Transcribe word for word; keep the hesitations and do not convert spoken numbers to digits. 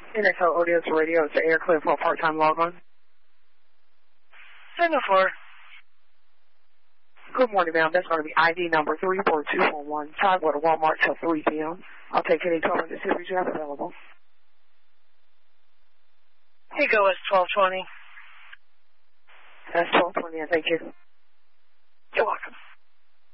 N X L Audience Radio, it's the air clear for a part-time log on. Signal four. Good morning, ma'am. That's going to be I D number three four two four one. Time go to Walmart till three p m I'll take any twelve hundred series you have available. Here go is twelve twenty. That's twelve twenty, thank you. You're welcome.